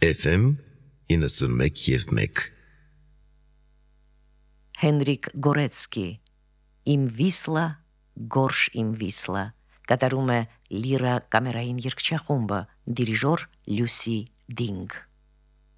FM 91.1 Հենրիկ Գորեցկի Իմ Վիսլա, Գորշ Իմ Վիսլա կատարում է լիրա կամերային երգչախումբը դիրիժոր Լյուսի Դինգ